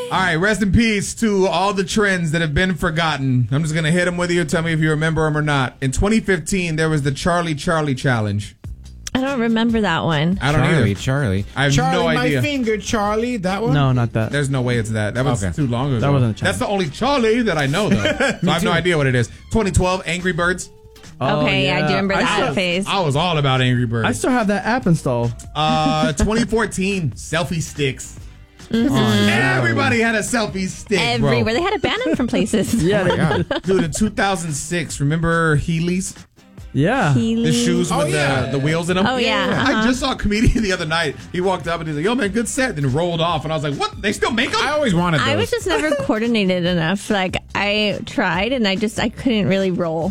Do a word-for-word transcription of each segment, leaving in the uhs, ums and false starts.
All right, rest in peace to all the trends that have been forgotten. I'm just going to hit them with you. Tell me if you remember them or not. In twenty fifteen, there was the Charlie Charlie Challenge. I don't remember that one. I don't Charlie, either. Charlie. I have Charlie, no idea. my finger, Charlie. That one? No, not that. There's no way it's that. That was Okay. too long ago. That wasn't a challenge. That's the only Charlie that I know, though. So I have no idea what it is. twenty twelve, Angry Birds. Oh, Okay, I do remember I that still, phase. I was all about Angry Birds. I still have that app installed. Uh, twenty fourteen, selfie sticks. Mm-hmm. Everybody had a selfie stick, Everywhere. bro. They had to ban them from places. Yeah, they- Yeah. Dude, in two thousand six, remember Heelys? yeah. The shoes with Oh, yeah. the, the wheels in them? Oh, yeah, I uh-huh. just saw a comedian the other night. He walked up and he's like, yo, man, good set. Then rolled off. And I was like, what? They still make them? I always wanted those. I was just never coordinated enough. Like, I tried and I just, I couldn't really roll.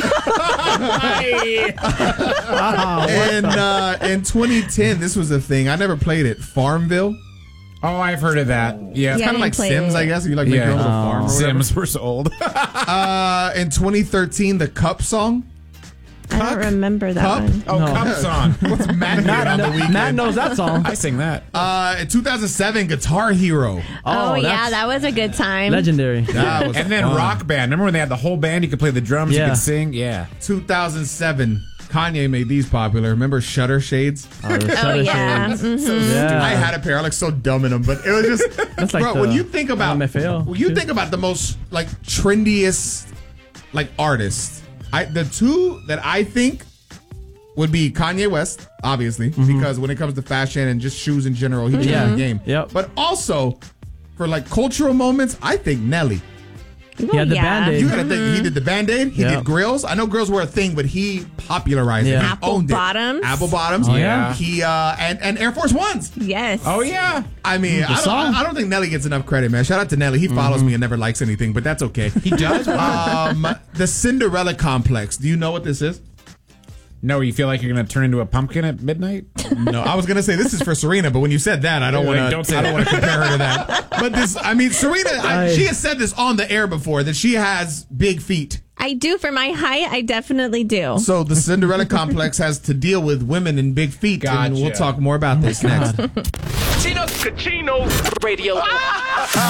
and uh, in twenty ten, this was a thing. I never played it. Farmville. Oh, I've heard of that. Yeah. It's Yeah. kind of like play Sims, it. I guess. You like make Yeah. your own little farm or whatever. Sims were so old. Uh, in twenty thirteen, the Cup song. I don't remember that Cup? one. Oh, No. Cup song. What's Matt doing on the weekend? Matt knows that song. I sing that. Uh, in two thousand seven, Guitar Hero. Oh, yeah, that's that was a good time. legendary. That was And then fun. Rock Band. Remember when they had the whole band? You could play the drums, you Yeah. could sing. Yeah. two thousand seven, Kanye made these popular. Remember Shutter Shades? Oh, the Oh, Shutter yeah. Shades. Mhm. Yeah. I had a pair. I look so dumb in them, but it was just, That's like bro. the when you think about, M F L, when you too. think about the most like trendiest like artists, I the two that I think would be Kanye West, obviously, because when it comes to fashion and just shoes in general, he changed Yeah. the game. Yep. But also for like cultural moments, I think Nelly. He had the Yeah. Band-Aid. You gotta think he did the Band-Aid, he Yeah. did grills. I know grills were a thing, but he popularized it. Yeah. He Apple owned it. bottoms? Apple bottoms. Oh, yeah. He uh and, and Air Force Ones. Yes. Oh, yeah. I mean, I don't, song. I don't think Nelly gets enough credit, man. Shout out to Nelly. He follows me and never likes anything, but that's okay. He does? um, the Cinderella Complex. Do you know what this is? No, you feel like you're going to turn into a pumpkin at midnight? No, I was gonna say this is for Serena, but when you said that, I don't Wait, want don't to. say I don't that. want to compare her to that. But this, I mean, Serena, I, I- she has said this on the air before that she has big feet. I do. For my height, I definitely do. So the Cinderella Complex has to deal with women and big feet, and we'll Gotcha. talk more about this next. Chino Cachino Radio.